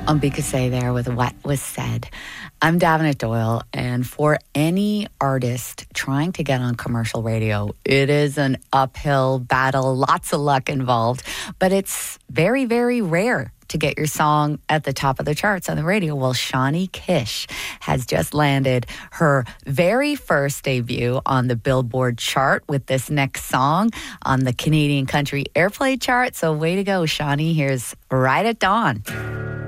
Umbikase there with What Was Said. I'm Davenant Doyle, and for any artist trying to get on commercial radio, it is an uphill battle, lots of luck involved, but it's very, very rare to get your song at the top of the charts on the radio. Well, Shawnee Kish has just landed her very first debut on the Billboard chart with this next song on the Canadian Country Airplay chart. So way to go, Shawnee. Here's Right at Dawn.